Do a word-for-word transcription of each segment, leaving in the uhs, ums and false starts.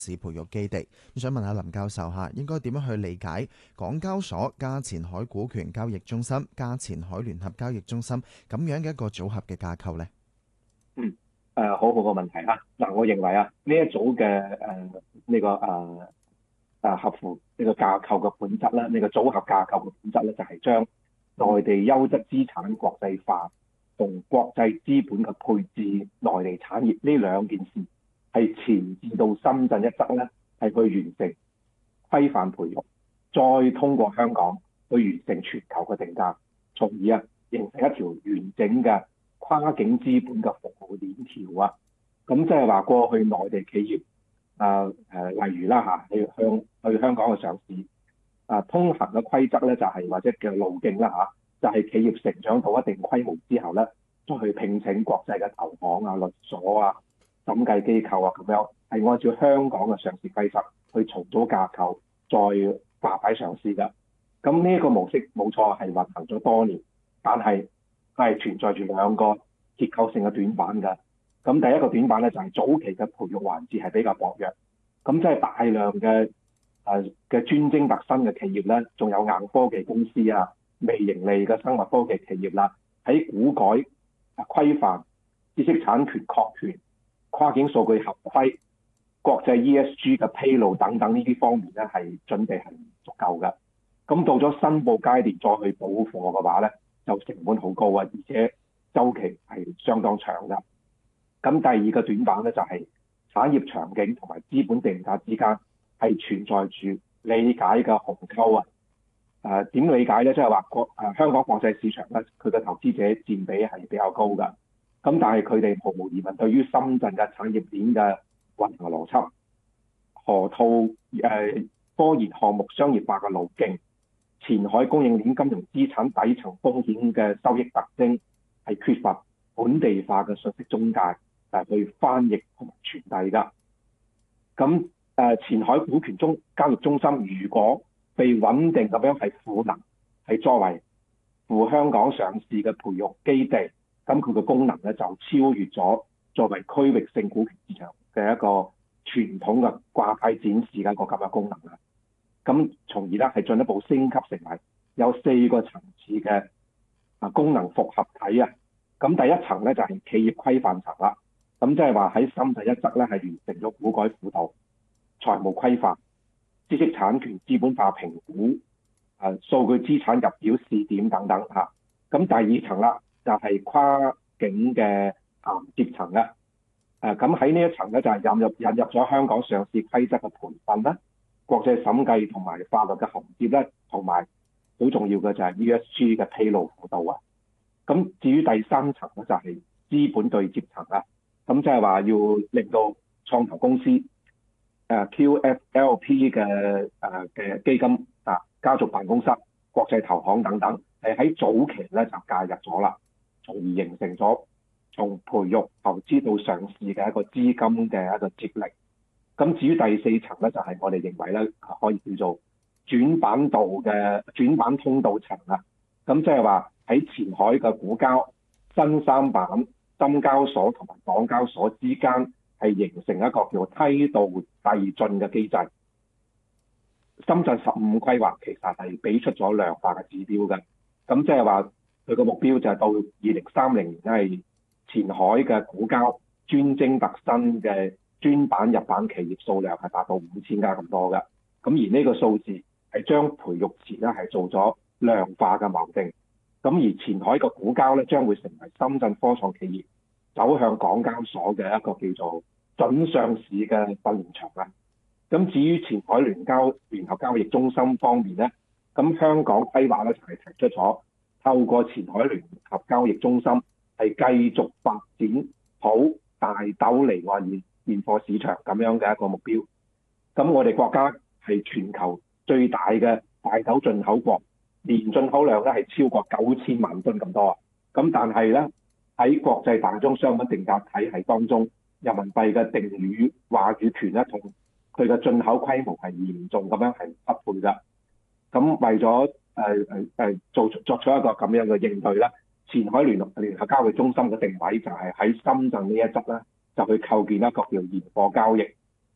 市培育基地。想問下林教授下，應該點樣去理解港交所加前海股權交易中心加前海聯合交易中心咁樣嘅一個組合嘅架構呢？ 嗯，誒、呃，好好個問題啊！嗱，我認為啊，呢一組嘅誒呢個誒誒、呃、合乎呢個架構嘅本質咧，呢、這個組合架構嘅本質咧，就係、是、將內地優質資產國際化同國際資本嘅配置內地產業呢兩件事，係前置到深圳一側咧，係去完成規範培育，再通過香港去完成全球嘅定價，從而啊形成一條完整嘅跨境資本嘅服務鏈條啊。咁即係話過去內地企業啊誒、呃，例如啦嚇，去向去香港嘅上市啊，通行嘅規則咧就係、是、或者叫路徑啦嚇，就係、是、企業成長到一定規模之後咧，再去聘請國際嘅投行啊、律所啊、審計機構啊咁樣，係按照香港嘅上市規則去重組架構，再掛牌上市㗎。咁呢一個模式冇錯係運行咗多年，但係係存在住兩個結構性嘅短板㗎。咁第一個短板咧就係、是、早期嘅培育環節係比較薄弱，咁即係大量嘅誒嘅專精特新嘅企業咧，仲有硬科技公司啊、微盈利嘅生物科技企業啦，喺股改、規範、知識產權確權、跨境數據合規、國際 E S G 嘅披露等等呢啲方面咧，係準備係唔足夠嘅。咁到咗申報階段再去補課嘅話咧，就成本好高啊，而且週期係相當長㗎。咁第二個短板咧就係、是、產業場景同埋資本定價之間係存在住理解嘅鴻溝啊！誒、呃、點理解咧？即係話國誒香港國際市場咧，佢嘅投資者佔比係比較高㗎。咁但係佢哋毫無疑問對於深圳嘅產業鏈嘅運行邏輯、河套誒、呃、科研項目商業化嘅路徑、前海供應鏈金融資產底層風險嘅收益特徵係缺乏本地化嘅信息中介。誒去翻譯同埋傳遞㗎。咁誒前海股權中交易中心如果被穩定咁樣係賦能，係作為赴香港上市嘅培育基地，咁佢嘅功能咧就超越咗作為區域性股權市場嘅一個傳統嘅掛牌展示嘅一個咁嘅功能啦。咁從而咧係進一步升級成為有四個層次嘅啊功能複合體啊。咁第一層咧就係企業規範層啦。咁即係話喺深圳一側咧係完成咗股改輔導、財務規範、知識產權資本化評估、誒數據資產入表試點等等嚇。咁第二層啦就係跨境嘅銜接層啦。誒咁喺呢一層咧就係引入引入咗香港上市規則嘅培訓啦、國際審計同埋法律嘅銜接咧，同埋好重要嘅就係 E S G 嘅披露輔導啊。咁至於第三層咧就係資本對接層啦。咁即係話要令到創投公司、誒 Q F L P 嘅誒嘅基金啊、家族辦公室、國際投行等等，係喺早期咧就介入咗啦，從而形成咗從培育投資到上市嘅一個資金嘅一個接力。咁至於第四層咧，就係、是、我哋認為咧可以叫做轉板道嘅轉板通道層啊。咁即係話喺前海嘅股交、新三板、深交所同埋港交所之間係形成一個叫梯度遞進嘅機制。深圳十五規劃其實係俾出咗量化嘅指標嘅，咁即係話佢個目標就係到二零三零年係前海嘅股交專精特新嘅專板入板企業數量係達到五千家咁多嘅。咁而呢個數字係將培育池咧係做咗量化嘅錨定。咁而前海嘅股交咧將會成為深圳科創企業走向港交所嘅一個叫做準上市嘅訓練場啦。咁至於前海聯交聯合交易中心方面咧，咁香港規劃咧就係提出咗透過前海聯合交易中心係繼續發展好大豆離岸現現貨市場咁樣嘅一個目標。咁我哋國家係全球最大嘅大豆進口國。年進口量咧係超過九千萬噸咁多啊！咁但係咧喺國際大宗商品定價體系當中，人民幣嘅定語話語權咧同佢嘅進口規模係嚴重咁樣係不配㗎。咁為咗誒誒誒做作出一個咁樣嘅應對咧，前海聯合聯合交易中心嘅定位就係喺深圳呢一側咧，就去構建一個叫現貨交易、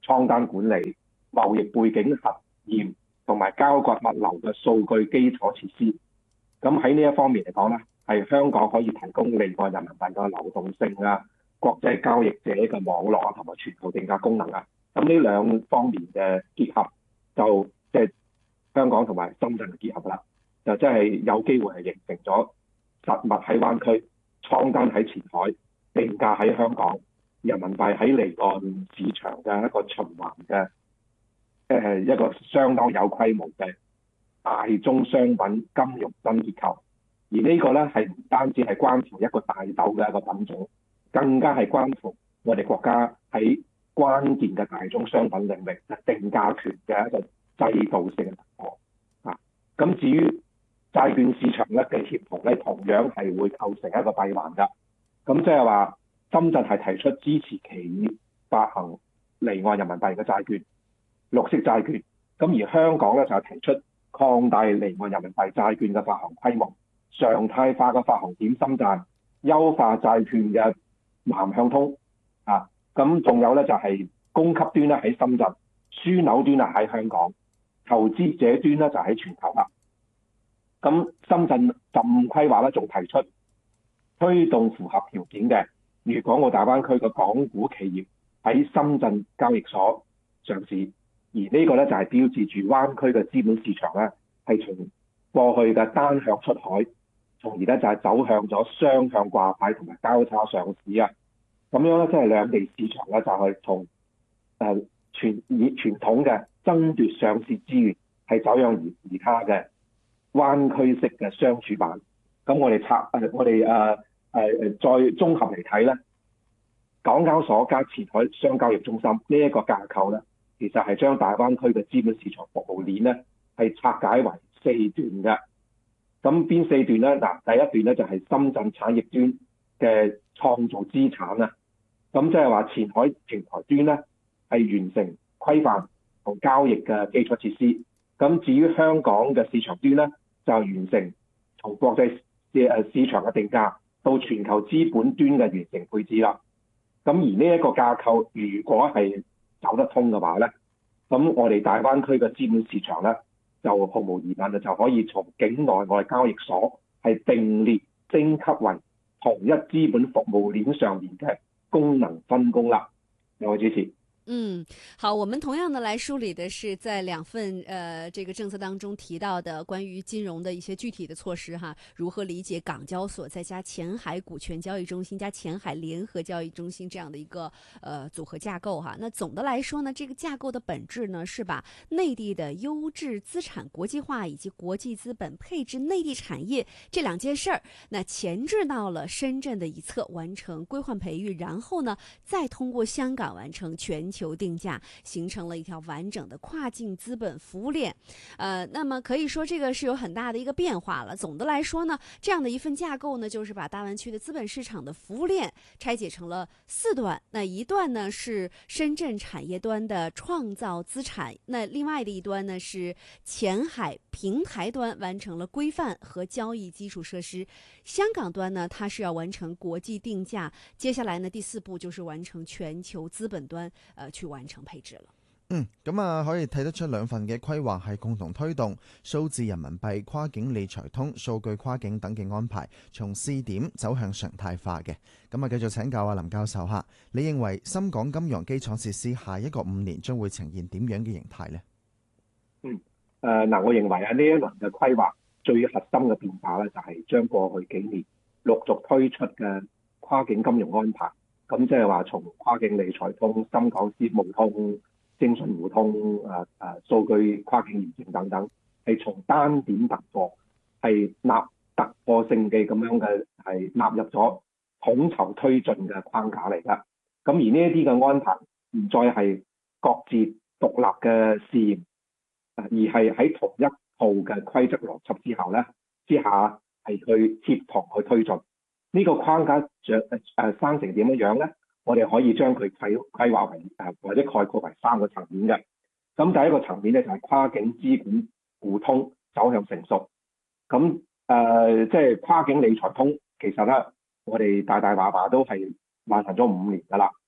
倉單管理、貿易背景核驗同埋交割物流嘅數據基礎設施。咁喺呢一方面嚟講咧，係香港可以提供離岸人民幣嘅流動性啊、國際交易者嘅網絡啊，同埋全球定價功能啊。咁呢兩方面嘅結合，就即係香港同埋深圳嘅結合啦，就真係有機會係形成咗實物喺灣區、倉單喺前海、定價喺香港、人民幣喺離岸市場嘅一個循環嘅誒一個相當有規模嘅大宗商品金融新結構。而呢個咧係唔單止係關乎一個大豆嘅一個品種，更加係關乎我哋國家喺關鍵嘅大宗商品領域定價權嘅一個制度性嘅突破啊！咁至於債券市場咧嘅協同咧，同樣係會構成一個閉環㗎。咁即係話，深圳係提出支持企業發行離岸人民幣嘅債券、綠色債券。咁而香港咧就係提出擴大離岸人民幣債券嘅發行規模、常態化嘅發行點心債、優化債券嘅南向通啊。咁仲有咧就係供給端咧喺深圳，樞紐端啊喺香港，投資者端咧就喺全球啦。咁深圳浸規劃咧仲提出推動符合條件嘅粵港澳大灣區嘅港股企業喺深圳交易所上市，而呢個咧就係標誌住灣區嘅資本市場咧係從過去嘅單向出海，從而咧就係走向咗雙向掛牌同埋交叉上市啊。咁樣咧，即係兩地市場咧，就係從誒傳以傳統嘅爭奪上市資源，係走向而而家嘅灣區式嘅相處版。咁我哋拆誒，我哋誒誒誒再綜合嚟睇咧，港交所加前海雙交易中心呢一個架構咧，其實係將大灣區嘅資本市場服務鏈咧係拆解為四段嘅。咁邊四段咧？嗱，第一段咧就係深圳產業端嘅創造資產啊。咁即係話前海平台端咧係完成規範同交易嘅基礎設施。咁至於香港嘅市場端咧，就完成從國際誒市場嘅定價到全球資本端嘅完成配置啦。咁而呢一個架構如果係走得通嘅話咧，咁我哋大灣區嘅資本市場咧就毫無疑問就可以從境內外交易所係並列升級為同一資本服務鏈上面嘅功能分工啦。兩位主持。 嗯，好，我們同樣的來梳理的是在兩份呃這個政策當中提到的關於金融的一些具體的措施哈，如何理解港交所再加前海股權交易中心加前海聯合交易中心這樣的一個呃組合架構哈。那總的來說呢，這個架構的本質呢是把內地的優質資產國際化以及國際資本配置內地產業這兩件事兒，那前置到了深圳的一側完成歸還培育，然後呢再通過香港完成全球定價，形成了一條完整的跨境資本服務鏈。呃，那麼可以說這個是有很大的一個變化了。總的來說呢，這樣的一份架構呢，就是把大灣區的資本市場的服務鏈拆解成了四段。那一段呢是深圳產業端的創造資產，那另外的一端呢是前海平台端完成了規範和交易基礎設施。香港端呢，它是要完成國際定價，接下來呢第四步就是完成全球資本端，呃，去完成配置了。 嗯，咁啊，可以睇得出兩份嘅規劃係共同推動數字人民幣跨境理財通、數據跨境等嘅安排，從試點走向常態化嘅。咁啊，繼續請教阿林教授嚇，你認為深港金融基礎設施下一個五年將會呈現點樣嘅形態呢？ 嗯，誒、呃、嗱，我認為啊，呢一輪嘅規劃最核心嘅變化咧，就係將過去幾年陸續推出嘅跨境金融安排，咁即係話從跨境理財通、深港私募通、徵信互通、誒誒數據跨境驗證等等，係從單點突破，係納突破性嘅咁樣嘅係納入咗統籌推進嘅框架嚟㗎。咁而呢一啲嘅安排唔再係各自獨立嘅試驗，而係喺同一套嘅規則邏輯之後咧之下係去協同去推進。呢、這個框架著誒誒生成點樣樣咧？我哋可以將佢規規劃為誒或者概括為三個層面嘅。咁第一個層面咧就係、是、跨境資管互通走向成熟。咁誒即係跨境理財通，其實咧我哋大大話話都係完成咗五年㗎啦。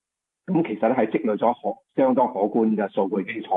咁其實咧係積累咗可相當可觀嘅數據基礎。